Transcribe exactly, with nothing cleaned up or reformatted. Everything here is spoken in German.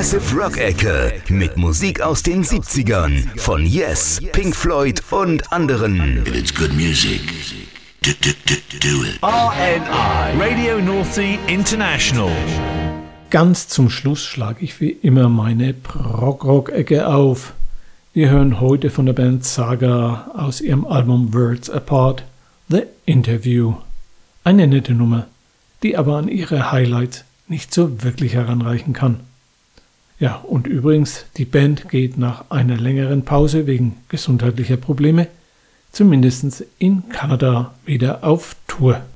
Progressive Rock Ecke mit Musik aus den siebzigern von Yes, Pink Floyd und anderen. If it's good music, do, do, do, do it. R N I Radio North Sea International. Ganz zum Schluss schlage ich wie immer meine Prog-Rock-Ecke auf. Wir hören heute von der Band Saga aus ihrem Album Worlds Apart The Interview. Eine nette Nummer, die aber an ihre Highlights nicht so wirklich heranreichen kann. Ja, und übrigens, die Band geht nach einer längeren Pause wegen gesundheitlicher Probleme zumindest in Kanada wieder auf Tour.